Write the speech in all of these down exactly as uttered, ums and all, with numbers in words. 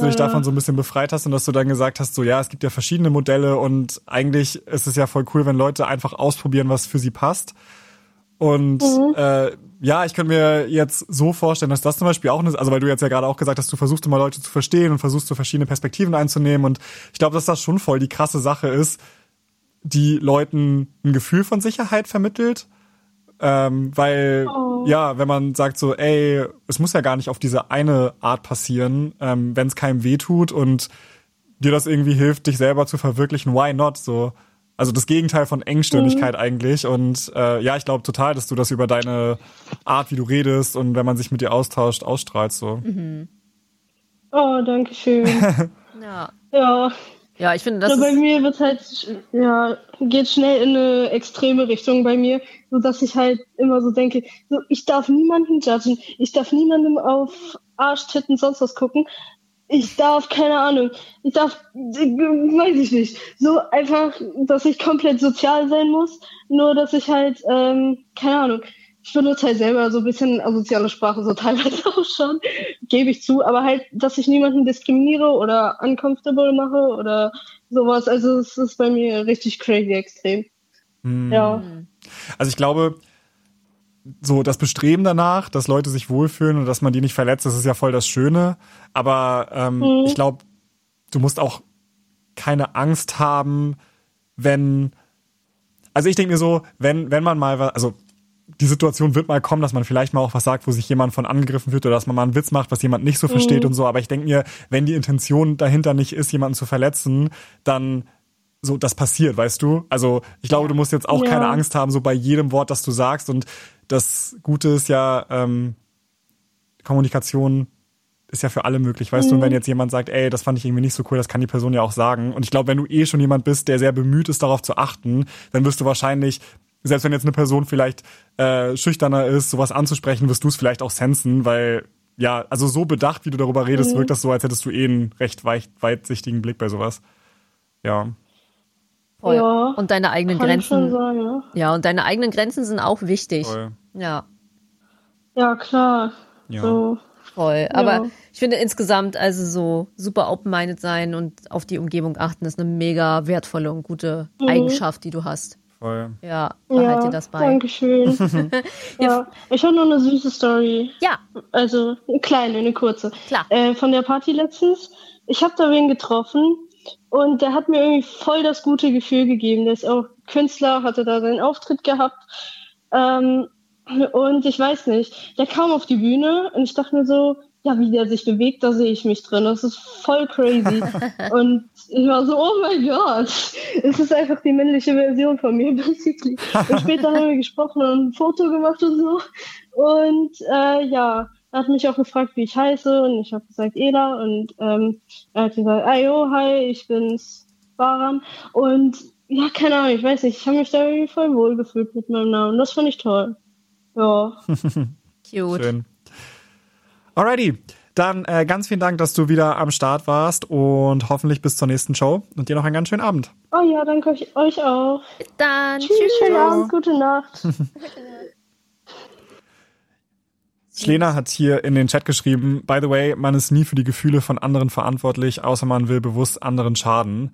du dich davon so ein bisschen befreit hast und dass du dann gesagt hast, so ja, es gibt ja verschiedene Modelle und eigentlich ist es ja voll cool, wenn Leute einfach ausprobieren, was für sie passt. Und mhm. äh, ja, ich könnte mir jetzt so vorstellen, dass das zum Beispiel auch eine, also weil du jetzt ja gerade auch gesagt hast, du versuchst immer Leute zu verstehen und versuchst so verschiedene Perspektiven einzunehmen und ich glaube, dass das schon voll die krasse Sache ist, die Leuten ein Gefühl von Sicherheit vermittelt. Ähm, weil, oh. ja, wenn man sagt so, ey, es muss ja gar nicht auf diese eine Art passieren, ähm, wenn es keinem wehtut und dir das irgendwie hilft, dich selber zu verwirklichen, why not? So, also das Gegenteil von Engstirnigkeit mhm. eigentlich. Und äh, ja, ich glaube total, dass du das über deine Art, wie du redest und wenn man sich mit dir austauscht, ausstrahlst. So. Mhm. Oh, danke schön. ja. Ja. Ja, ich finde, das so, ist... Bei mir wird halt, ja, geht schnell in eine extreme Richtung bei mir, so dass ich halt immer so denke, so, ich darf niemanden judgen, ich darf niemandem auf Arsch, Titten, sonst was gucken, ich darf, keine Ahnung, ich darf, weiß ich nicht, so einfach, dass ich komplett sozial sein muss, nur dass ich halt, ähm, keine Ahnung, ich benutze halt selber so ein bisschen asoziale Sprache, so teilweise auch schon, gebe ich zu, aber halt, dass ich niemanden diskriminiere oder uncomfortable mache oder sowas. Also es ist bei mir richtig crazy extrem. Hm. Ja. Also ich glaube, so das Bestreben danach, dass Leute sich wohlfühlen und dass man die nicht verletzt, das ist ja voll das Schöne. Aber ähm, hm. ich glaube, du musst auch keine Angst haben, wenn, also ich denke mir so, wenn wenn man mal was, also die Situation wird mal kommen, dass man vielleicht mal auch was sagt, wo sich jemand von angegriffen fühlt oder dass man mal einen Witz macht, was jemand nicht so versteht mhm. und so. Aber ich denke mir, wenn die Intention dahinter nicht ist, jemanden zu verletzen, dann so, das passiert, weißt du? Also ich glaube, du musst jetzt auch ja. keine Angst haben, so bei jedem Wort, das du sagst. Und das Gute ist ja, ähm, Kommunikation ist ja für alle möglich, weißt mhm. du? Und wenn jetzt jemand sagt, ey, das fand ich irgendwie nicht so cool, das kann die Person ja auch sagen. Und ich glaube, wenn du eh schon jemand bist, der sehr bemüht ist, darauf zu achten, dann wirst du wahrscheinlich, selbst wenn jetzt eine Person vielleicht äh, schüchterner ist, sowas anzusprechen, wirst du es vielleicht auch sensen, weil, ja, also so bedacht, wie du darüber redest, mhm. wirkt das so, als hättest du eh einen recht weit, weitsichtigen Blick bei sowas. Ja. Voll. Ja, und deine eigenen kann Grenzen. Schon sein, ja. ja, und deine eigenen Grenzen sind auch wichtig. Voll. Ja. Ja, klar. Ja. So. Voll. Aber ja. ich finde insgesamt, also so super open-minded sein und auf die Umgebung achten, ist eine mega wertvolle und gute mhm. Eigenschaft, die du hast. Voll. Ja, behalt ja, dir das bei. Dankeschön. ja, ich habe noch eine süße Story. Ja. Also eine kleine, eine kurze. Klar. Äh, von der Party letztens. Ich habe da wen getroffen und der hat mir irgendwie voll das gute Gefühl gegeben. Der ist auch Künstler, hatte da seinen Auftritt gehabt. Ähm, und ich weiß nicht, der kam auf die Bühne und ich dachte mir so, ja, wie der sich bewegt, da sehe ich mich drin. Das ist voll crazy. Und ich war so, oh mein Gott, es ist einfach die männliche Version von mir, basically. Und später haben wir gesprochen und ein Foto gemacht und so. Und äh, ja, er hat mich auch gefragt, wie ich heiße. Und ich habe gesagt, Ela. Und ähm, er hat gesagt, ayo, hi, ich bin's, Baram. Und ja, keine Ahnung, ich weiß nicht, ich habe mich da irgendwie voll wohl gefühlt mit meinem Namen. Das fand ich toll. Ja. Cute. Schön. Alrighty, dann äh, ganz vielen Dank, dass du wieder am Start warst und hoffentlich bis zur nächsten Show und dir noch einen ganz schönen Abend. Oh ja, danke euch auch. Bis dann. Tschüss, Tschüss. Schönen Abend, gute Nacht. Lena hat hier in den Chat geschrieben, by the way, man ist nie für die Gefühle von anderen verantwortlich, außer man will bewusst anderen schaden.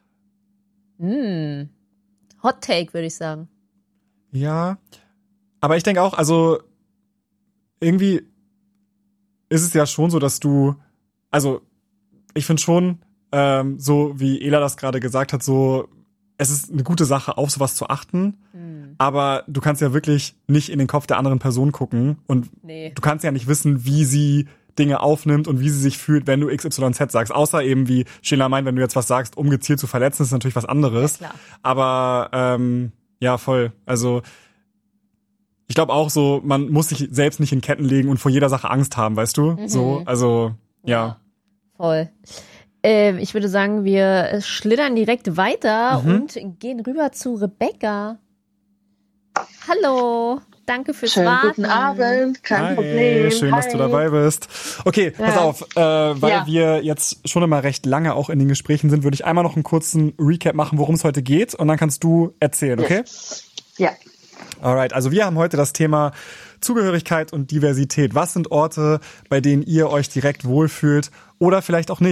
Mm. Hot Take, würde ich sagen. Ja, aber ich denke auch, also irgendwie ist es ja schon so, dass du, also ich finde schon, ähm, so wie Ela das gerade gesagt hat, so es ist eine gute Sache, auf sowas zu achten, mhm. aber du kannst ja wirklich nicht in den Kopf der anderen Person gucken und nee. du kannst ja nicht wissen, wie sie Dinge aufnimmt und wie sie sich fühlt, wenn du X Y Z sagst. Außer eben, wie Sheila meint, wenn du jetzt was sagst, um gezielt zu verletzen, ist natürlich was anderes. Ja, klar. Aber ähm, ja, voll. Also ich glaube auch so, man muss sich selbst nicht in Ketten legen und vor jeder Sache Angst haben, weißt du? Mhm. So, also ja. ja. Voll. Ähm, ich würde sagen, wir schlittern direkt weiter mhm. und gehen rüber zu Rebecca. Hallo. Danke fürs Schönen Warten. Guten Abend, kein Hi, Problem. Schön, Hi. dass du dabei bist. Okay, ja. pass auf, äh, weil ja. wir jetzt schon immer recht lange auch in den Gesprächen sind, würde ich einmal noch einen kurzen Recap machen, worum es heute geht und dann kannst du erzählen, okay? Yes. Ja. Alright, also wir haben heute das Thema Zugehörigkeit und Diversität. Was sind Orte, bei denen ihr euch direkt wohlfühlt oder vielleicht auch nicht?